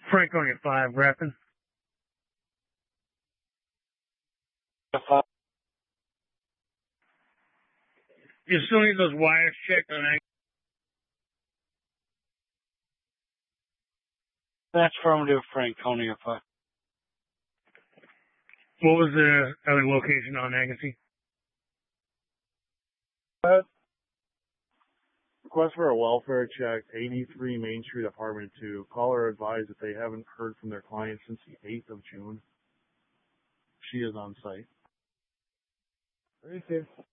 Franconia 5, repping. You still need those wires checked on that. That's affirmative, Franconia 5. What was the other location on Agassiz? Request for a welfare check, 83 Main Street, Apartment 2. Caller advised that they haven't heard from their client since the 8th of June. She is on site. Very safe.